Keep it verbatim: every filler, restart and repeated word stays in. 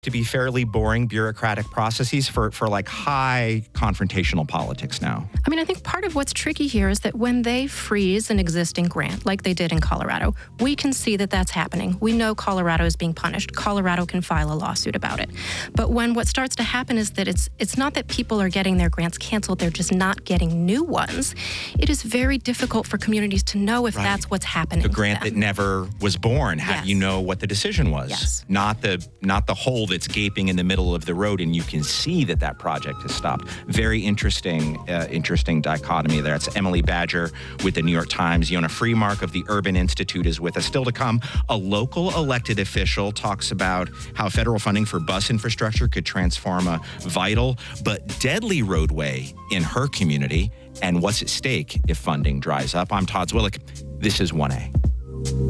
to be fairly boring bureaucratic processes for, for like high confrontational politics now. I mean, I think part of what's tricky here is that when they freeze an existing grant, like they did in Colorado, we can see that that's happening. We know Colorado is being punished. Colorado can file a lawsuit about it. But when what starts to happen is that it's it's not that people are getting their grants canceled, they're just not getting new ones. It is very difficult for communities to know if Right. that's what's happening. The grant that never was born. How Yes. do you know what the decision was? Yes. Not the not the hole that's gaping in the middle of the road, and you can see that that project has stopped. Very interesting, uh, interesting dichotomy there. It's Emily Badger with the New York Times. Yona Freemark of the Urban Institute is with us. Still to come, a local elected official talks about how federal funding for bus infrastructure could transform a vital but deadly roadway in her community, and what's at stake if funding dries up. I'm Todd Zwillich. This is one A.